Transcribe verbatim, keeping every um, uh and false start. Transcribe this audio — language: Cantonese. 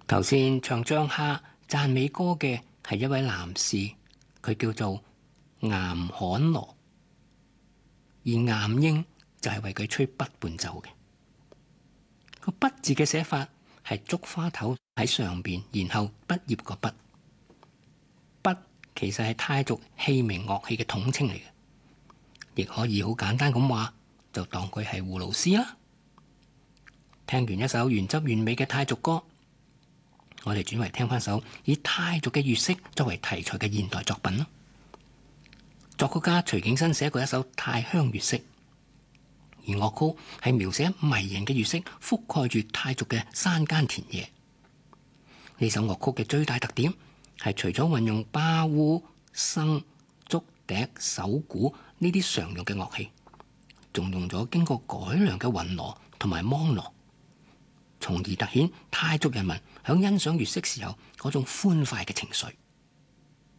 頭先唱張蝦讚美歌嘅係一位男士，佢叫做岩罕羅，而岩英就係為佢吹筆伴奏嘅。個筆字嘅寫法係竹花頭喺上邊，然後畢業個筆。筆其實係泰族器皿樂器嘅統稱嚟嘅，亦可以好簡單咁話，就當佢係葫蘆絲啦。聽完一首原汁原味嘅泰族歌，我哋轉為聽翻首以泰族嘅粵式作為題材嘅現代作品咯。作曲家徐景新寫過一首泰鄉粵式，而樂曲係描寫迷人嘅粵式覆蓋住泰族嘅山間田野。呢首樂曲嘅最大特點係除咗運用巴烏、笙、竹笛、手鼓呢啲常用嘅樂器，仲用咗經過改良嘅雲鑼同埋芒鑼，從而凸顯泰族人民響欣賞粵式時候嗰種歡快嘅情緒。